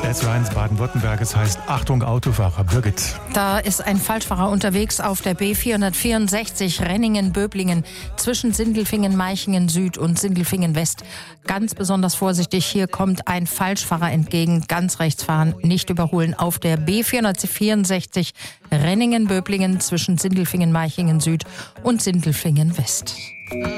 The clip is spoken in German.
SW1 Baden-Württemberg, es heißt Achtung Autofahrer. Birgit. Da ist ein Falschfahrer unterwegs auf der B464 Renningen-Böblingen zwischen Sindelfingen, Meichingen Süd und Sindelfingen West. Ganz besonders vorsichtig, hier kommt ein Falschfahrer entgegen. ganz rechts fahren, nicht überholen auf der B464 Renningen-Böblingen zwischen Sindelfingen, Meichingen Süd und Sindelfingen West.